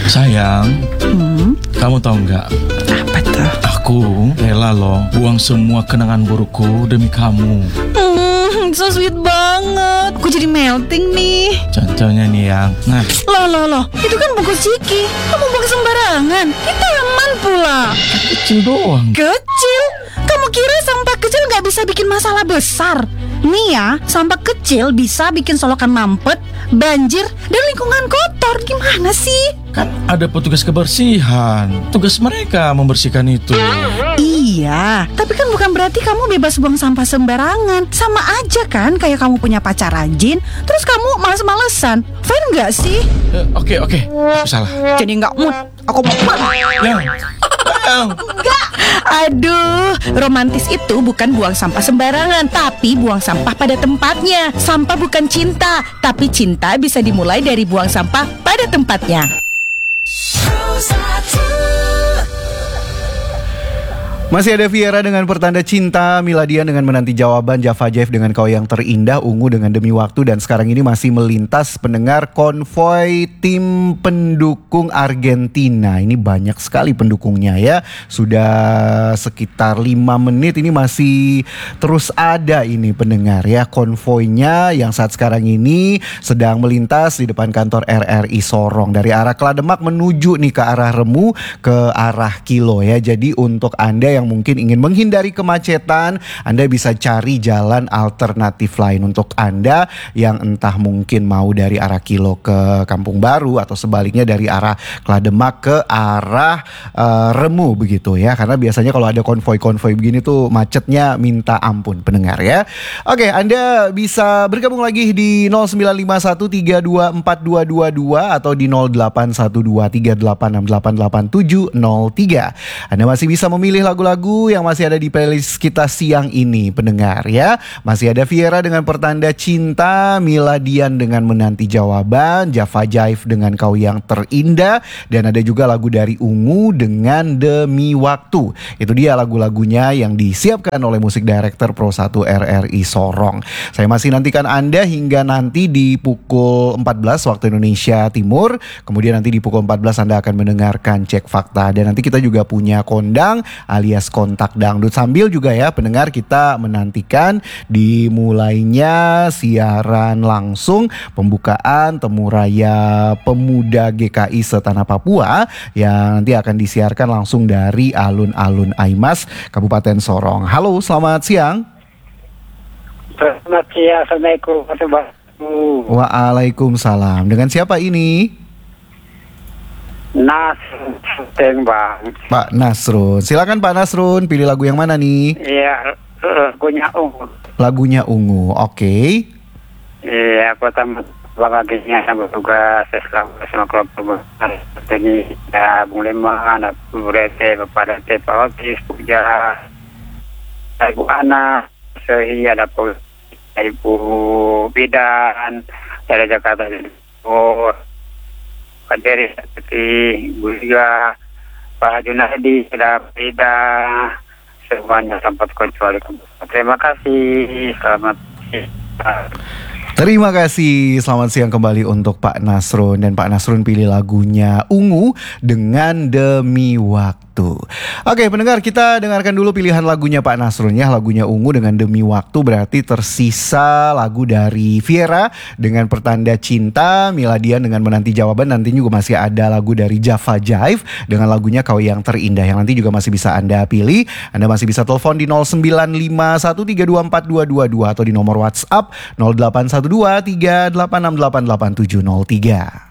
Sayang, kamu tahu nggak? Apa tuh? Aku rela loh buang semua kenangan burukku demi kamu. So sweet banget. Aku jadi melting nih. Contohnya nih yang, nah, Loh, itu kan bungkus ciki. Kamu buang sembarangan. Kita aman pula. kecil doang. Kecil? Kamu kira sampah kecil nggak bisa bikin masalah besar? Nih ya, sampah kecil bisa bikin solokan mampet, banjir, dan lingkungan kotor. Gimana sih? Kan ada petugas kebersihan. Tugas mereka membersihkan itu. Iya, tapi kan bukan berarti kamu bebas buang sampah sembarangan. Sama aja kan kayak kamu punya pacar rajin, terus kamu males-malesan. Fine nggak sih? Oke, aku salah. Jadi nggak mood. Aku mau Yang, Aduh, romantis itu bukan buang sampah sembarangan, tapi buang sampah pada tempatnya. Sampah bukan cinta, tapi cinta bisa dimulai dari buang sampah pada tempatnya. Masih ada Viera dengan Pertanda Cinta, Miladian dengan Menanti Jawaban, Java Jive dengan Kau Yang Terindah, Ungu dengan Demi Waktu, dan sekarang ini masih melintas pendengar konvoi tim pendukung Argentina. Ini banyak sekali pendukungnya ya. Sudah sekitar 5 menit ini masih terus ada ini pendengar ya. Konvoinya yang saat sekarang ini sedang melintas di depan kantor RRI Sorong. Dari arah Klademak menuju nih ke arah Remu, ke arah Kilo ya. Jadi untuk Anda yang mungkin ingin menghindari kemacetan, Anda bisa cari jalan alternatif lain. Untuk Anda yang entah mungkin mau dari arah Kilo ke Kampung Baru atau sebaliknya dari arah Klademak ke arah Remu begitu ya. Karena biasanya kalau ada konvoi-konvoi begini tuh macetnya minta ampun pendengar ya. Oke, Anda bisa bergabung lagi di 0951324222 atau di 081238688703. Anda masih bisa memilih lagu-lagu yang masih ada di playlist kita siang ini pendengar ya. Masih ada Viera dengan Pertanda Cinta, Miladian dengan Menanti Jawaban, Java Jive dengan Kau Yang Terindah, dan ada juga lagu dari Ungu dengan Demi Waktu. Itu dia lagu-lagunya yang disiapkan oleh musik director Pro 1 RRI Sorong. Saya masih nantikan Anda hingga nanti di pukul 14 waktu Indonesia Timur. Kemudian nanti di pukul 14 Anda akan mendengarkan Cek Fakta, dan nanti kita juga punya kondang alias kontak dangdut. Sambil juga ya pendengar kita menantikan dimulainya siaran langsung pembukaan Temu Raya Pemuda GKI Setanah Papua yang nanti akan disiarkan langsung dari alun-alun Aimas, Kabupaten Sorong. Halo, selamat siang. Selamat siang, Assalamualaikum warahmatullahi wabarakatuh. Waalaikumsalam. Dengan siapa ini? Nasrun, Bang. Pak Nasrun. Silakan Pak Nasrun, pilih lagu yang mana nih? Iya, lagunya Ungu. Lagunya Ungu, oke. Iya, aku tamat baginya bertugas selama sama kelompok besar. Ini ada Bung Lema, ada Bu Rete, Bapak Dante, Pak Otis, Puja, Ibu Ana, Sehi, ada Ibu Bidan, ada Jakarta, Pak Jerry, seperti Bu Liga, Pak Junadi, ada Frida, semuanya sampai kecuali. Terima kasih, selamat siang. Terima kasih, selamat siang kembali untuk Pak Nasrun. Dan Pak Nasrun pilih lagunya Ungu dengan Demi Waktu. Oke pendengar, kita dengarkan dulu pilihan lagunya Pak Nasrun ya. Lagunya Ungu dengan Demi Waktu, berarti tersisa lagu dari Viera dengan Pertanda Cinta, Miladian dengan Menanti Jawaban. Nanti juga masih ada lagu dari Java Jive dengan lagunya Kau Yang Terindah, yang nanti juga masih bisa Anda pilih. Anda masih bisa telepon di 0951324222 atau di nomor WhatsApp 081238688703.